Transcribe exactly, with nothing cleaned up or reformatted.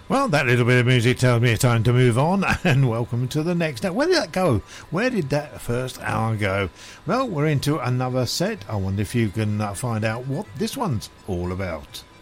Well, that little bit of music tells me it's time to move on, and welcome to the next. Now, where did that go? Where did that first hour go? Well, we're into another set. I wonder if you can uh, find out what this one's all about.